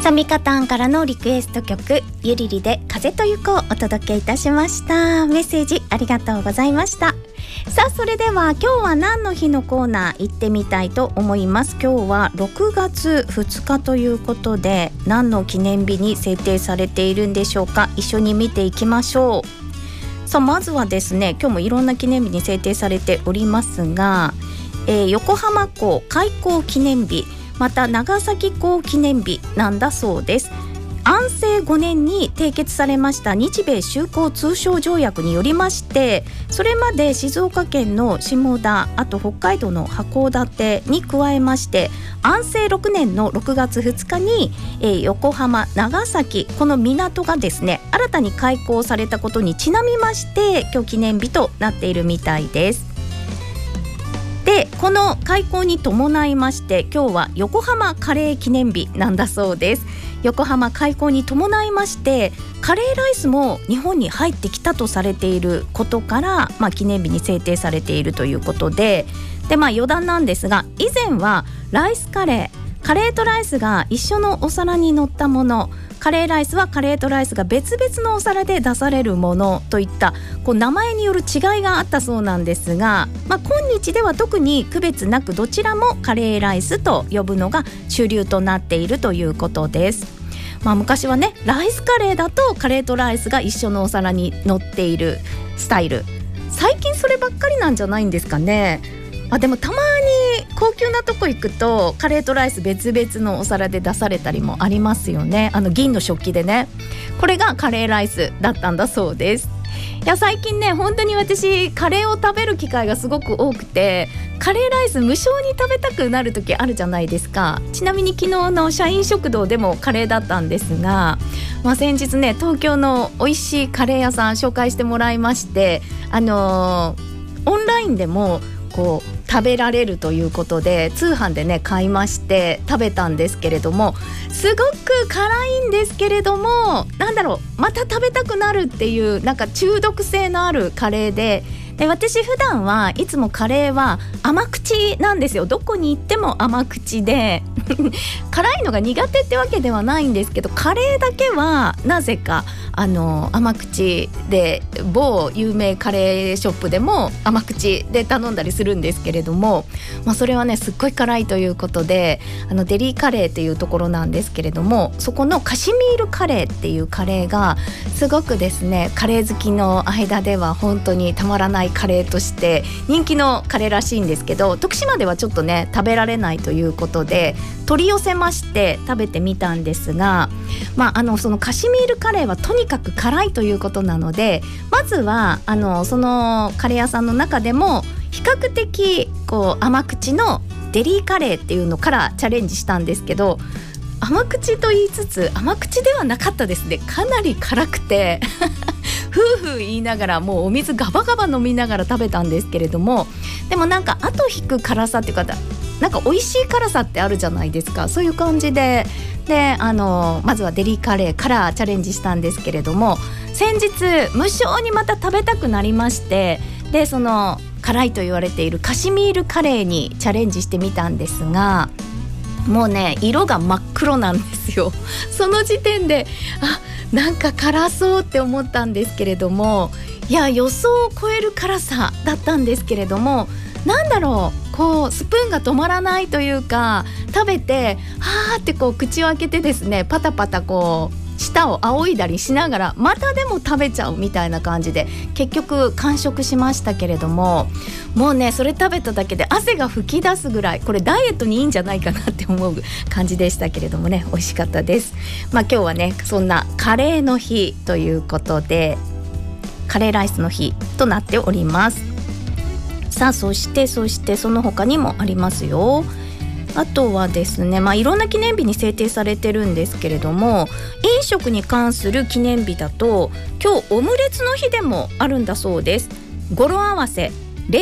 サミカタンからのリクエスト曲、ゆりりで風とゆこをお届けいたしました。メッセージありがとうございました。さあ、それでは今日は何の日のコーナー行ってみたいと思います。今日は6月2日ということで、何の記念日に制定されているんでしょうか。一緒に見ていきましょう。さあ、まずはですね、今日もいろんな記念日に制定されておりますが、横浜港開港記念日、また長崎港記念日なんだそうです。安政5年に締結されました日米修好通商条約によりまして、それまで静岡県の下田、あと北海道の函館に加えまして、安政6年の6月2日に、横浜、長崎、この港がですね、新たに開港されたことにちなみまして、今日記念日となっているみたいです。で、この開港に伴いまして、今日は横浜カレー記念日なんだそうです。横浜開港に伴いまして、カレーライスも日本に入ってきたとされていることから、記念日に制定されているということで、余談なんですが、以前はライスカレーとライスが一緒のお皿に乗ったもの、カレーライスはカレーとライスが別々のお皿で出されるものといった名前による違いがあったそうなんですが、今日では特に区別なくどちらもカレーライスと呼ぶのが主流となっているということです。昔はね、ライスカレーだとカレーとライスが一緒のお皿に乗っているスタイル、最近そればっかりなんじゃないんですかね。でもたまに高級なとこ行くとカレーとライス別々のお皿で出されたりもありますよね。銀の食器でね、これがカレーライスだったんだそうです。いや、最近ね、本当に私カレーを食べる機会がすごく多くて、カレーライス無償に食べたくなる時あるじゃないですか。ちなみに昨日の社員食堂でもカレーだったんですが、先日ね、東京の美味しいカレー屋さん紹介してもらいまして、オンラインでも食べられるということで通販でね買いまして食べたんですけれども、すごく辛いんですけれども、また食べたくなるっていう、中毒性のあるカレーで、私普段はいつもカレーは甘口なんですよ。どこに行っても甘口で辛いのが苦手ってわけではないんですけど、カレーだけはなぜか甘口で、某有名カレーショップでも甘口で頼んだりするんですけれども、それはねすっごい辛いということで、デリーカレーっていうところなんですけれども、そこのカシミールカレーっていうカレーがすごくですね、カレー好きの間では本当にたまらないカレーとして人気のカレーらしいんですけど、徳島ではちょっとね食べられないということで取り寄せまして食べてみたんですが、そのカシミールカレーはとにかく辛いということなので、まずはそのカレー屋さんの中でも比較的甘口のデリーカレーっていうのからチャレンジしたんですけど、甘口と言いつつ甘口ではなかったですね。かなり辛くてふうふう言いながら、もうお水ガバガバ飲みながら食べたんですけれども、でも後引く辛さっていうか、美味しい辛さってあるじゃないですか。そういう感じで、まずはデリカレーからチャレンジしたんですけれども、先日無性にまた食べたくなりまして、でその辛いと言われているカシミールカレーにチャレンジしてみたんですが、もうね色が真っ黒なんですよ。その時点で辛そうって思ったんですけれども、いや予想を超える辛さだったんですけれども、スプーンが止まらないというか、食べてはーって口を開けてですね、パタパタ舌を仰いだりしながらまたでも食べちゃうみたいな感じで、結局完食しましたけれども、もうねそれ食べただけで汗が噴き出すぐらい、これダイエットにいいんじゃないかなって思う感じでしたけれどもね、美味しかったです。今日はねそんなカレーの日ということで、カレーライスの日となっております。さあ、そしてその他にもありますよ。あとはですね、いろんな記念日に制定されてるんですけれども、飲食に関する記念日だと今日オムレツの日でもあるんだそうです。語呂合わせ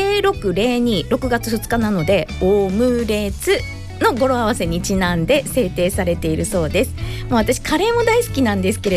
0602、6月2日なのでオムレツの語呂合わせにちなんで制定されているそうです。私カレーも大好きなんですけれど